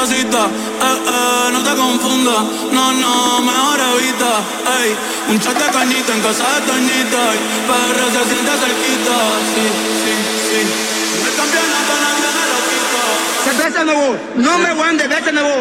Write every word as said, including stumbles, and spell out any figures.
cosita, eh, eh, no te confundas. No, no, mejor evita, ey. Un chat de cañita en casa de Toñita, y P R se siente cerquita, sí, sí, sí. El campeonato nadie me lo quita. C'est Best in the World. Number one, the best in the world.